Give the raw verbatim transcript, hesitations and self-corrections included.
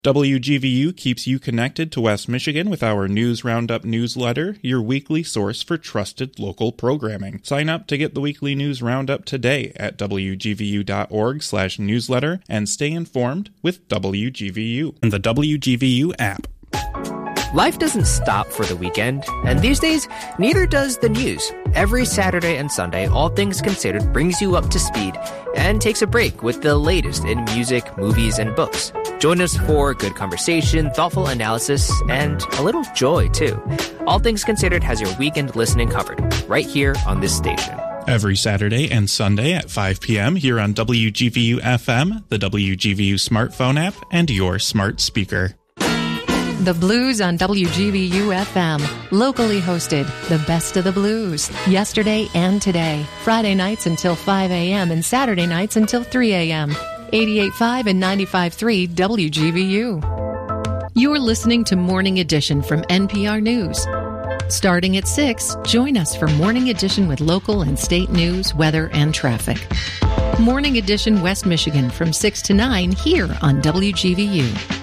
W G V U keeps you connected to West Michigan with our News Roundup newsletter, your weekly source for trusted local programming. Sign up to get the weekly News Roundup today at w g v u dot org slash newsletter and stay informed with W G V U and the W G V U app. Life doesn't stop for the weekend, and these days, neither does the news. Every Saturday and Sunday, All Things Considered brings you up to speed and takes a break with the latest in music, movies, and books. Join us for good conversation, thoughtful analysis, and a little joy, too. All Things Considered has your weekend listening covered, right here on this station. Every Saturday and Sunday at five p.m. here on W G V U F M, the W G V U smartphone app, and your smart speaker. The Blues on W G V U F M. Locally hosted. The best of the blues. Yesterday and today. Friday nights until five a.m. and Saturday nights until three a.m. eighty-eight point five and ninety-five point three W G V U. You're listening to Morning Edition from N P R News. Starting at six, join us for Morning Edition with local and state news, weather, and traffic. Morning Edition West Michigan from six to nine here on W G V U.